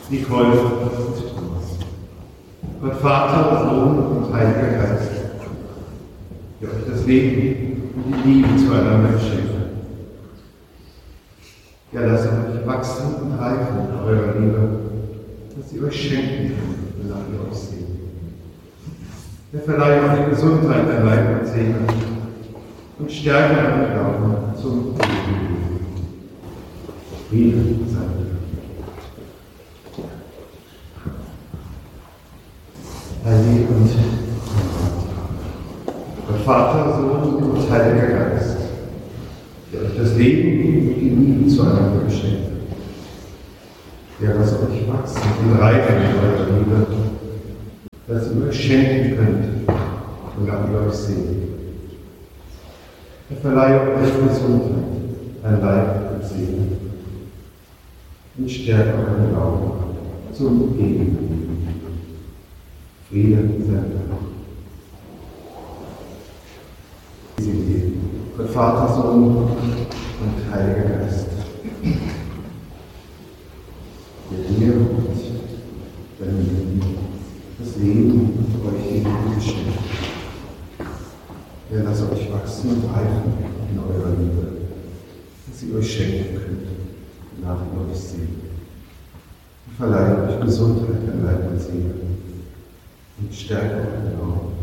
Nicole und Thomas. Gott Vater, Sohn und Heiliger Geist, der euch das Leben und die Liebe zueinander geschenkt hat. Ja, lasst euch wachsen und reifen in eurer Liebe, dass sie euch schenken kann, wonach ihr euch seht. Er verleihe euch Gesundheit an Leib und Seele und Stärke an Glauben zum Leben. Friede sei mit euch. Heilige und Gott Vater, Sohn und Heiliger Geist, der euch das Leben und die Liebe zueinander geschenkt hat. Der lasst euch wachsen und reifen in eurer Liebe, dass ihr euch schenken könnt, wonach ihr euch seht. Er verleihe euch Gesundheit an Leib und Seele und stärke euren Glauben zum Gegenleben. Friede sei mit euch. Gott Vater, Sohn und Heiliger Geist, der dir und deinem Leben das Leben und euch die Liebe geschenkt. Er lasst euch wachsen und reifen in eurer Liebe, dass ihr euch schenken könnt, nach ihr euch seht. Und verleiht euch Gesundheit an Leib und Seele und stärke euren Glauben